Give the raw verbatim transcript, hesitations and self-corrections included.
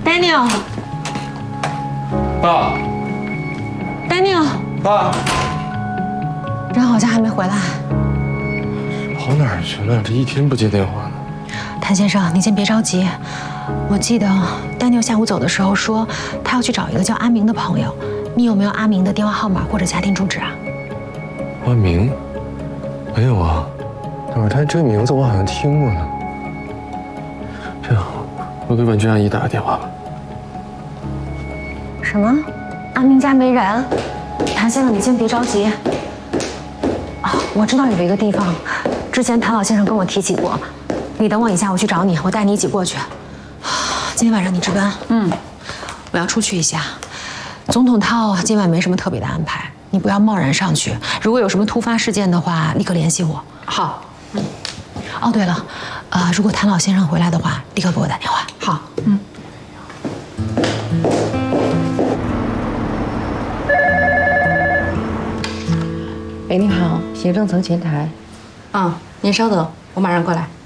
Daniel， 爸 ，Daniel， 爸， 人好像还没回来。 跑哪儿去了？这一天不接电话呢。 谭先生，你先别着急。我记得 Daniel 下午走的时候说，他要去找一个叫阿明的朋友。你有没有阿明的电话号码或者家庭住址啊？ 阿明？没有啊。等会儿他这名字我好像听过呢。这样，我给婉君阿姨打个电话吧。 什么？阿明家没人？谭先生，你先别着急。啊，我知道有一个地方，之前谭老先生跟我提起过。你等我一下，我去找你，我带你一起过去。今天晚上你值班。嗯，我要出去一下。总统套今晚没什么特别的安排，你不要贸然上去。如果有什么突发事件的话，立刻联系我。 好。 嗯。哦，对了，呃，如果谭老先生回来的话，立刻给我打电话。 好。嗯。喂，你好，行政层前台。 啊，您稍等，我马上过来。